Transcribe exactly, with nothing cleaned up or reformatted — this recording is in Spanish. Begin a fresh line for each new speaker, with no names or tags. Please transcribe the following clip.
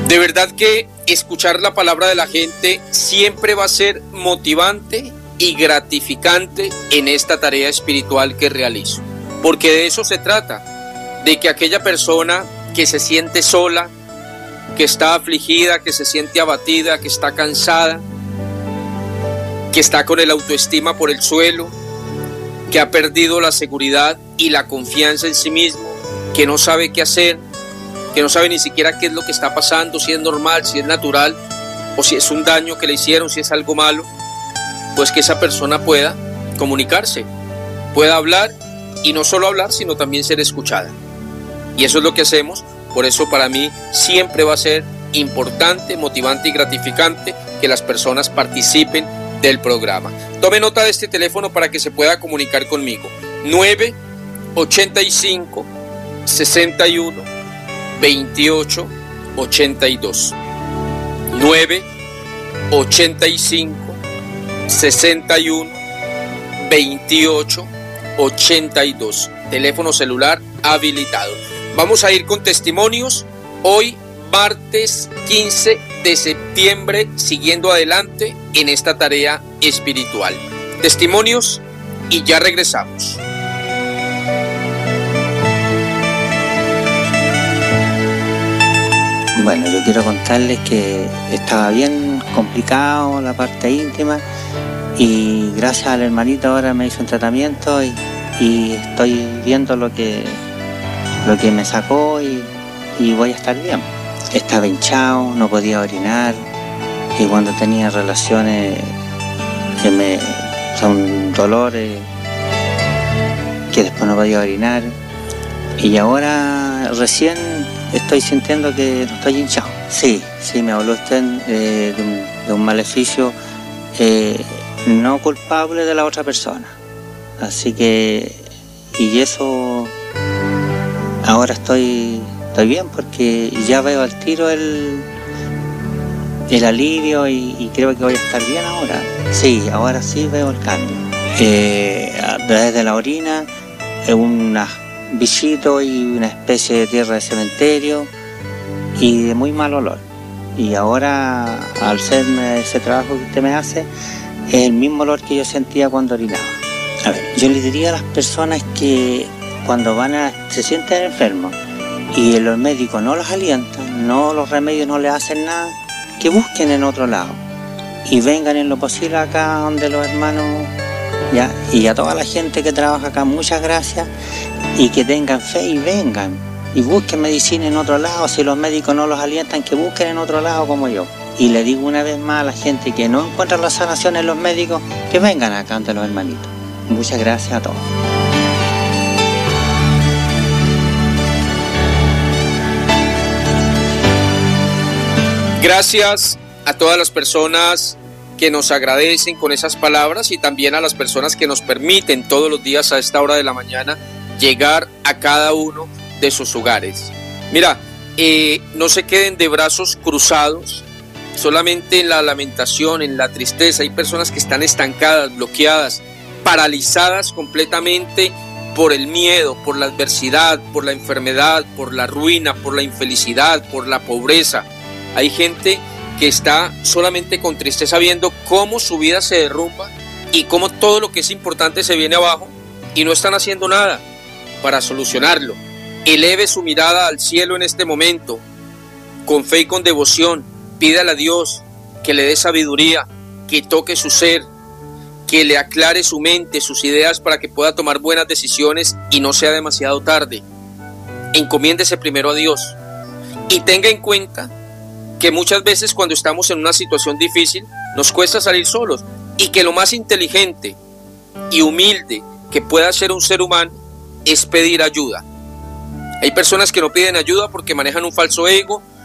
De verdad que escuchar la palabra de la gente siempre va a ser motivante y gratificante en esta tarea espiritual que realizo, porque de eso se trata, de que aquella persona que se siente sola, que está afligida, que se siente abatida, que está cansada, que está con el autoestima por el suelo, que ha perdido la seguridad y la confianza en sí mismo, que no sabe qué hacer, que no sabe ni siquiera qué es lo que está pasando, si es normal, si es natural, o si es un daño que le hicieron, si es algo malo, pues que esa persona pueda comunicarse, pueda hablar, y no solo hablar, sino también ser escuchada. Y eso es lo que hacemos. Por eso para mí siempre va a ser importante, motivante y gratificante que las personas participen del programa. Tome nota de este teléfono para que se pueda comunicar conmigo. nueve ochenta y cinco, sesenta y uno, veintiocho, ochenta y dos. nueve ochenta y cinco, sesenta y uno, veintiocho, ochenta y dos. Teléfono celular habilitado. Vamos a ir con testimonios hoy, martes quince de septiembre, siguiendo adelante en esta tarea espiritual. Testimonios y ya regresamos.
Bueno, yo quiero contarles que estaba bien complicado la parte íntima y gracias al hermanito ahora me hizo un tratamiento y, y estoy viendo lo que, lo que me sacó y, y voy a estar bien. Estaba hinchado, no podía orinar y cuando tenía relaciones que me son dolores que después no podía orinar y ahora recién estoy sintiendo que no estoy hinchado. Sí, sí, me habló usted eh, de, un, de un maleficio eh, no culpable de la otra persona. Así que, y eso, ahora estoy, estoy bien porque ya veo al tiro el, el alivio y, y creo que voy a estar bien ahora. Sí, ahora sí veo el cambio. Eh, a través de la orina, es una bichito y una especie de tierra de cementerio y de muy mal olor. Y ahora, al hacerme ese trabajo que usted me hace, es el mismo olor que yo sentía cuando orinaba. A ver, yo le diría a las personas que cuando van a, se sienten enfermos y los médicos no los alientan, no, los remedios no les hacen nada, que busquen en otro lado y vengan en lo posible acá donde los hermanos, ya, y a toda la gente que trabaja acá, muchas gracias. Y que tengan fe y vengan y busquen medicina en otro lado. Si los médicos no los alientan, que busquen en otro lado como yo. Y le digo una vez más a la gente que no encuentra la sanación en los médicos, que vengan acá ante los hermanitos. Muchas gracias a todos.
Gracias a todas las personas que nos agradecen con esas palabras y también a las personas que nos permiten todos los días a esta hora de la mañana llegar a cada uno de sus hogares. Mira, eh, no se queden de brazos cruzados, solamente en la lamentación, en la tristeza. Hay personas que están estancadas, bloqueadas, paralizadas completamente por el miedo, por la adversidad, por la enfermedad, por la ruina, por la infelicidad, por la pobreza. Hay gente que está solamente con tristeza viendo cómo su vida se derrumba y cómo todo lo que es importante se viene abajo y no están haciendo nada para solucionarlo. Eleve su mirada al cielo en este momento, con fe y con devoción. Pídale a Dios que le dé sabiduría, que toque su ser, que le aclare su mente, sus ideas para que pueda tomar buenas decisiones y no sea demasiado tarde. Encomiéndese primero a Dios y tenga en cuenta que muchas veces cuando estamos en una situación difícil nos cuesta salir solos y que lo más inteligente y humilde que pueda hacer un ser humano es pedir ayuda. Hay personas que no piden ayuda porque manejan un falso ego